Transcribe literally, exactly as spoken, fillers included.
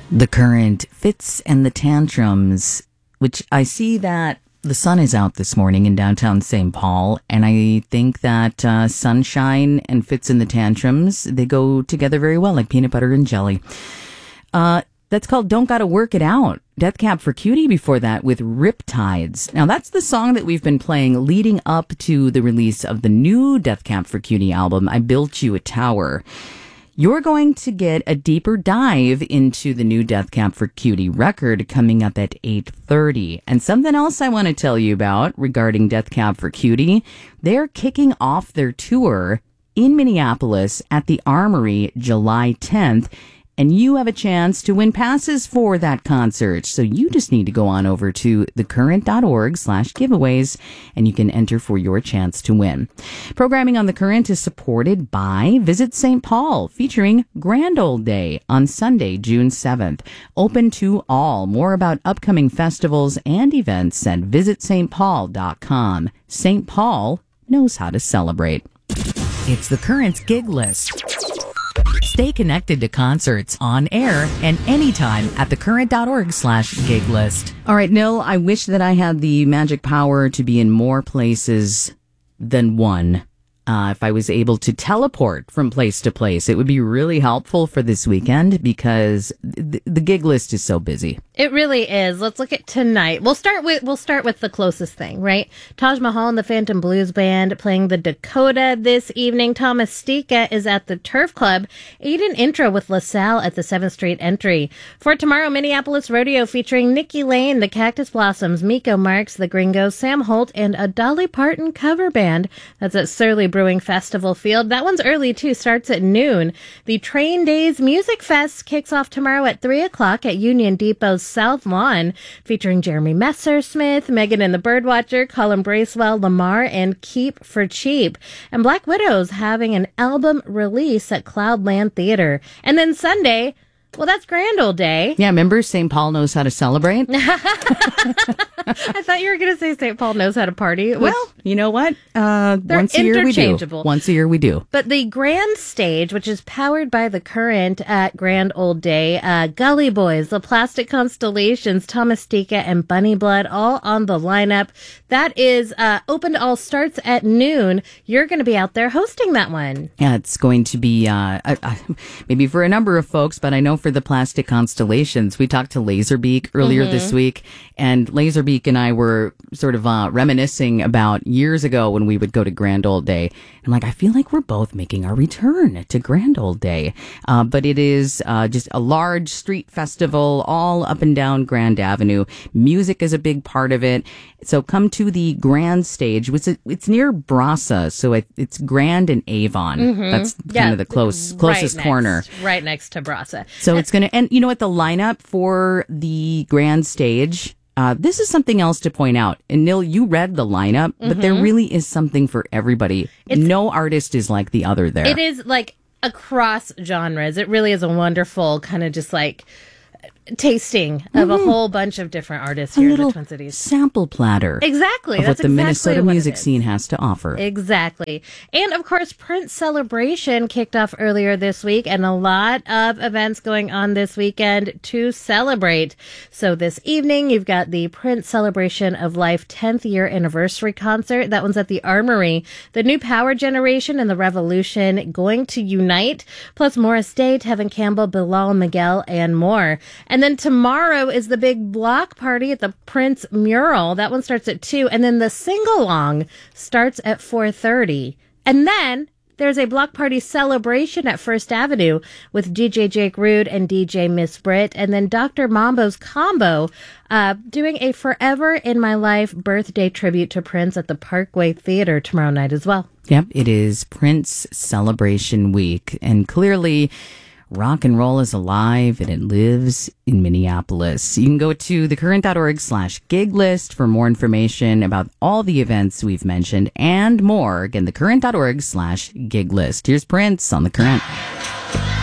The Current, Fitz and the Tantrums, which I see that the sun is out this morning in downtown Saint Paul, and I think that uh, sunshine and Fitz and the Tantrums, they go together very well, like peanut butter and jelly. Uh, that's called Don't Gotta Work It Out. Death Cab for Cutie before that with Riptides. Now, that's the song that we've been playing leading up to the release of the new Death Cab for Cutie album, I Built You a Tower. You're going to get a deeper dive into the new Death Cab for Cutie record coming up at eight thirty. And something else I want to tell you about regarding Death Cab for Cutie, they're kicking off their tour in Minneapolis at the Armory July tenth. And you have a chance to win passes for that concert. So you just need to go on over to thecurrent.org slash giveaways and you can enter for your chance to win. Programming on The Current is supported by Visit Saint Paul, featuring Grand Old Day on Sunday, June seventh. Open to all. More about upcoming festivals and events at visit s t paul dot com. Saint Paul knows how to celebrate. It's The Current's gig list. Stay connected to concerts on air and anytime at thecurrent.org slash gig list. All right, Nil, I wish that I had the magic power to be in more places than one. Uh, if I was able to teleport from place to place, it would be really helpful for this weekend because th- the gig list is so busy. It really is. Let's look at tonight. We'll start with we'll start with the closest thing, right? Taj Mahal and the Phantom Blues Band playing the Dakota this evening. Thomas Stika is at the Turf Club. Aiden Intro with LaSalle at the seventh Street Entry. For tomorrow, Minneapolis Rodeo featuring Nikki Lane, the Cactus Blossoms, Miko Marks, the Gringos, Sam Holt, and a Dolly Parton cover band. That's at Surly Brewing Festival Field. That one's early too, starts at noon. The Train Days Music Fest kicks off tomorrow at three o'clock at Union Depot's South Lawn, featuring Jeremy Messersmith, Megan and the Birdwatcher, Colin Bracewell, Lamar, and Keep for Cheap. And Black Widow's having an album release at Cloudland Theater. And then Sunday, well, that's Grand Old Day. Yeah, remember Saint Paul knows how to celebrate? I thought you were going to say Saint Paul knows how to party. Which, well, you know what? Uh, they're once a year we do. interchangeable. Once a year we do. But the Grand Stage, which is powered by The Current at Grand Old Day, uh, Gully Boys, The Plastic Constellations, Thomas Stika, and Bunny Blood, all on the lineup. That is uh, open to all, starts at noon. You're going to be out there hosting that one. Yeah, it's going to be uh, uh, maybe for a number of folks, but I know for the Plastic Constellations, we talked to Laserbeak earlier mm-hmm. this week, and Laserbeak and I were sort of uh, reminiscing about years ago when we would go to Grand Old Day. And like, I feel like we're both making our return to Grand Old Day. Uh, but it is uh, just a large street festival all up and down Grand Avenue. Music is a big part of it. So come to the Grand Stage, which is, it's near Brasa. So it, it's Grand and Avon. Mm-hmm. That's kind yeah, of the close closest right corner. Next, right next to Brasa. So it's going to, and you know what, the lineup for the Grand Stage, Uh, this is something else to point out. And Nil, you read the lineup, mm-hmm. but there really is something for everybody. It's, no artist is like the other there. It is like across genres. It really is a wonderful kind of just like tasting of mm-hmm. a whole bunch of different artists a here in the Twin Cities. Sample platter. Exactly. Of That's what the exactly Minnesota what music scene has to offer. Exactly. And of course, Prince Celebration kicked off earlier this week, and a lot of events going on this weekend to celebrate. So this evening, you've got the Prince Celebration of Life tenth year anniversary concert. That one's at the Armory. The New Power Generation and the Revolution going to unite, plus Morris Day, Tevin Campbell, Bilal Miguel, and more. And then tomorrow is the big block party at the Prince Mural. That one starts at two. And then the sing-along starts at four thirty. And then there's a block party celebration at First Avenue with D J Jake Rude and D J Miss Britt. And then Doctor Mambo's Combo uh, doing a Forever in My Life birthday tribute to Prince at the Parkway Theater tomorrow night as well. Yep, it is Prince Celebration Week. And clearly, rock and roll is alive and it lives in Minneapolis. You can go to thecurrent.org slash gig list for more information about all the events we've mentioned and more. Again, thecurrent.org slash gig list. Here's Prince on The Current.